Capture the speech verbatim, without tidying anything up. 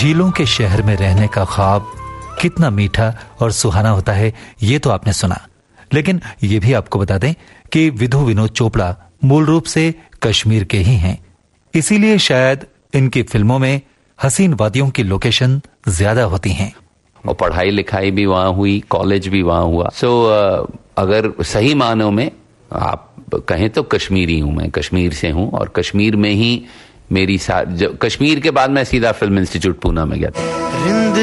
झीलों के शहर में रहने का ख्वाब कितना मीठा और सुहाना होता है, ये तो आपने सुना। लेकिन ये भी आपको बता दें कि विधु विनोद चोपड़ा मूल रूप से कश्मीर के ही हैं। इसीलिए शायद इनकी फिल्मों में हसीन वादियों की लोकेशन ज्यादा होती हैं। और पढ़ाई लिखाई भी वहां हुई, कॉलेज भी वहां हुआ। सो so, अगर सही मानों में आप कहें तो कश्मीरी हूं, मैं कश्मीर से हूं और कश्मीर में ही मेरी कश्मीर के बाद मैं सीधा फिल्म इंस्टीट्यूट पूना में गया था।